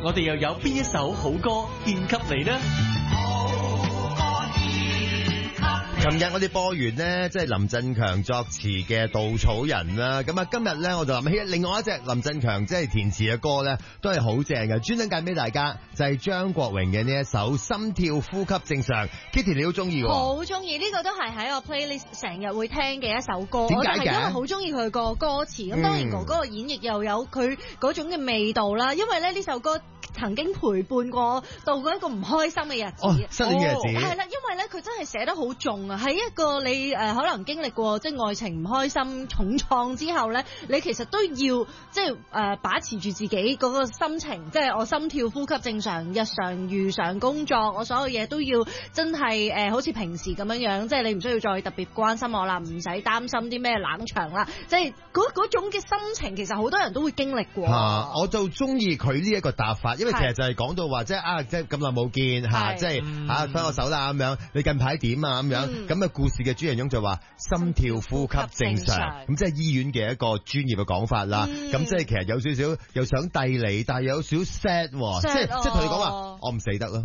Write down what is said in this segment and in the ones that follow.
我哋又有邊一首好歌獻給你呢？ 琴日我哋播完呢，即係林振強作詞嘅《稻草人》啦。咁啊，今日咧我就諗起另外一隻林振強即係填詞嘅歌咧，都係好正嘅，專登揀俾大家，就係張國榮嘅呢一首《心跳呼吸正常》。Kitty 你好中意喎？ 好中意，呢個都係喺我 playlist 成日會聽嘅一首歌。 點解嘅？ 我就係因為好中意佢個歌詞。咁當然哥哥嘅演繹又有佢嗰種嘅味道啦。因為咧呢首歌曾經陪伴過度過一個唔開心嘅日子。 失戀嘅日子。 係啦，因為咧佢真係寫得好重啊，係一個你可能經歷過即係愛情唔開心重創之後咧，你其實都要即係把持住自己嗰個心情，即係我心跳呼吸正常，日常如常工作，我所有嘢都要真係好似平時咁樣樣，即係你唔需要再特別關心我啦，唔使擔心啲咩冷場啦，即係嗰種嘅心情，其實好多人都會經歷過。 我就中意佢呢一個答法，因為其實就係講到話即係即係咁耐冇見即係分我手啦咁樣，你近排點啊咁樣，咁故事嘅主人翁就話心跳呼吸正常，咁即係醫院嘅一個專業嘅講法啦。咁即係其實有少少又想遞你，但係有少 sad， 即係同你講話我唔死得咯。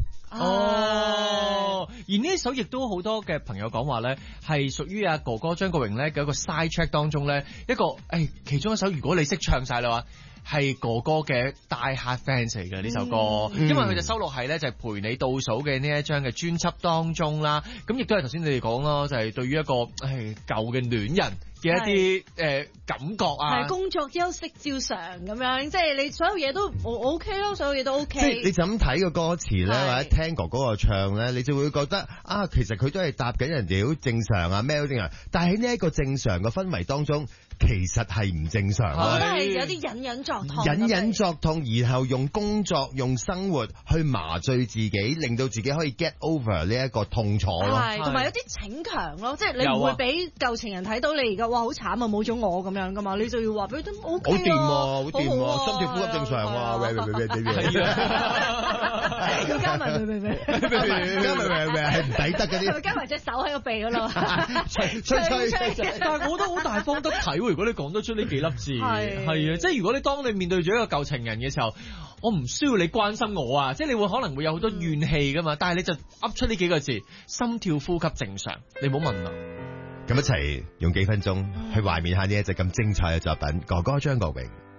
而呢首亦都好多嘅朋友講話咧，係屬於阿哥哥張國榮咧嘅一個 side track 當中咧一個其中一首，如果你識唱晒嘅話，係哥哥嘅Die Hard fans 嚟嘅呢首歌，因為佢就收錄喺咧就係陪你倒數嘅呢一張嘅專輯當中啦。咁亦都係頭先你哋講咯，就係對於一個舊嘅戀人嘅一啲感覺啊， 工作休息照常咁樣，即係你所有嘢都我 OK 咯，所有嘢都 OK。 即係你就咁睇個歌詞咧，或者聽哥哥個唱咧，你就會覺得其實佢都係答緊人哋好正常啊，咩好正常。但係喺呢一個正常嘅氛圍當中，其實係唔正常。 我覺得係有啲隱隱作痛， 隱隱作痛，然後用工作、用生活去麻醉自己，令到自己可以 get over 呢一個痛楚咯。 係，同埋有啲逞強咯，即係你唔會俾舊情人睇到你而家哇好慘啊，冇咗我咁樣噶嘛，你就要話俾佢都 OK 好掂喎，好掂喎， 好心跳呼吸正常喎，喂， 要加埋係唔抵得嗰啲， 加埋隻手喺個鼻嗰度， 吹。但係我都好大方得體喎，如果你講得出呢幾粒字，係啊，即係如果你當你面對住一個舊情人嘅時候，我唔需要你關心我啊，即係你會可能會有好多怨氣噶嘛，但係你就噏出呢幾個字，心跳呼吸正常，你唔好問啦。 咁一齊用幾分鐘去懷緬下呢一隻咁精彩嘅作品，哥哥張國榮。